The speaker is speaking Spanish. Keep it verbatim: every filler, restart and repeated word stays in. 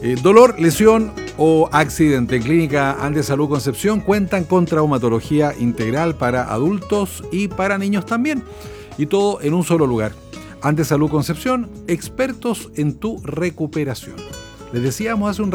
Eh, dolor, lesión o accidente. Clínica Andes Salud Concepción cuentan con traumatología integral para adultos y para niños también. Y todo en un solo lugar. Andes Salud Concepción, expertos en tu recuperación. Les decíamos hace un